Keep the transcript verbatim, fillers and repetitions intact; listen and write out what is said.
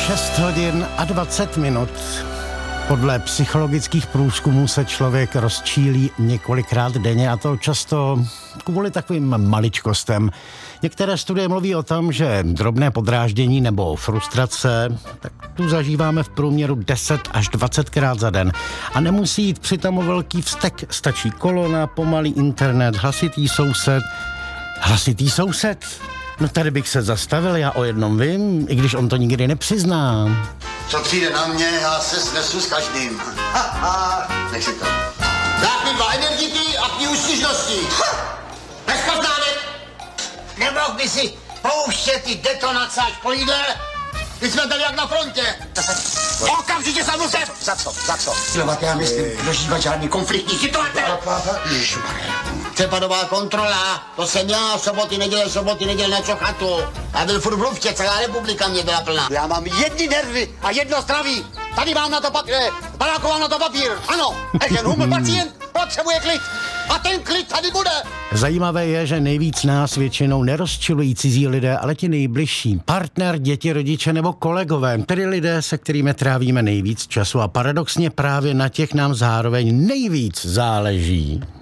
šest hodin a dvacet minut. Podle psychologických průzkumů se člověk rozčílí několikrát denně, a to často kvůli takovým maličkostem. Některé studie mluví o tom, že drobné podráždění nebo frustrace, tak tu zažíváme v průměru deset až dvacetkrát za den. A nemusí jít přitom o velký vztek. Stačí kolona, pomalý internet, hlasitý soused. Hlasitý soused? No tady bych se zastavil, já o jednom vím, i když on to nikdy nepřizná. Co přijde na mě, já se snesu s každým. Ha, ha, nech si to. Dát mi dva energiky a pní ústižnosti. Bez poznámek. Nemohl by si pouštět ty detonace až po jídle? My jsme tady jak na frontě. Okamžitě se musím. Za co? Za co? Silovat, já myslím, dožívat žádný konfliktní situace. Přepadová kontrola, to jsem já, soboty, neděle, soboty, neděle na čochatu. Já byl furt v luftě, celá republika mě byla plná. Já mám jedny nervy a jedno zdraví. Tady mám na to papír, Baráková na to papír. Ano, ještě huml pacient potřebuje klid. A ten klid tady bude. Zajímavé je, že nejvíc nás většinou nerozčilují cizí lidé, ale ti nejbližší. Partner, děti, rodiče nebo kolegové, tedy lidé, se kterými trávíme nejvíc času, a paradoxně právě na těch nám zároveň nejvíc záleží.